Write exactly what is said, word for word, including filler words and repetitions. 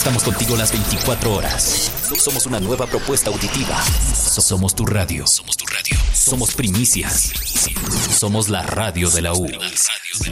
Estamos contigo las veinticuatro horas. Somos una nueva propuesta auditiva. Somos tu radio. Somos tu radio. Somos primicias. Somos la radio de la U.